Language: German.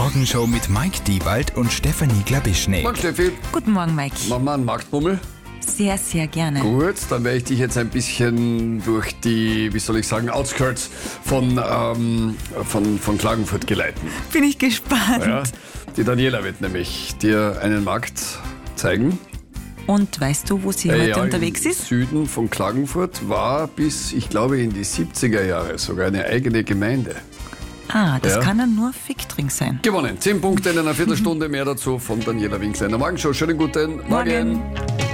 Morgenshow mit Mike Diewald und Stefanie Glabischnik. Morgen, Steffi. Guten Morgen, Mike. Machen wir einen Marktbummel? Sehr, sehr gerne. Gut, dann werde ich dich jetzt ein bisschen durch die, Outskirts von Klagenfurt geleiten. Bin ich gespannt. Ja, die Daniela wird nämlich dir einen Markt zeigen. Und weißt du, wo sie heute unterwegs Im ist? Süden von Klagenfurt war bis, ich glaube, in die 70er Jahre sogar eine eigene Gemeinde. Das kann ja nur Ficktrink sein. Gewonnen. 10 Punkte in einer Viertelstunde, mehr dazu von Daniela Winkler in der Morgenshow. Schönen guten Morgen.